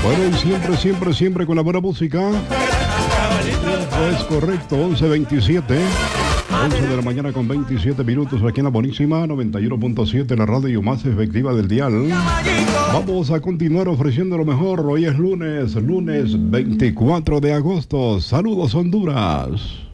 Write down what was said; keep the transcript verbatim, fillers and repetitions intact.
Bueno, y siempre, siempre, siempre con la buena música. Es correcto, once veintisiete. once de la mañana con veintisiete minutos aquí en la buenísima noventa y uno punto siete, la radio más efectiva del dial. Vamos a continuar ofreciendo lo mejor. Hoy es lunes, lunes veinticuatro de agosto. Saludos, Honduras.